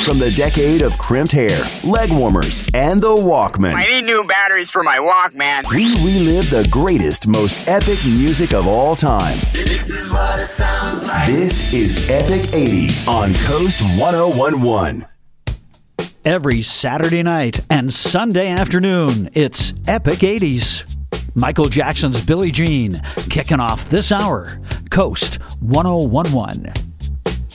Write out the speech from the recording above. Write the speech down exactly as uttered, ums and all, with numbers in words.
From the decade of crimped hair, leg warmers, and the Walkman. I need new batteries for my Walkman. We relive the greatest, most epic music of all time. This is what it sounds like. This is Epic eighties on Coast ten eleven. Every Saturday night and Sunday afternoon, it's Epic eighties. Michael Jackson's Billie Jean kicking off this hour. Coast ten eleven.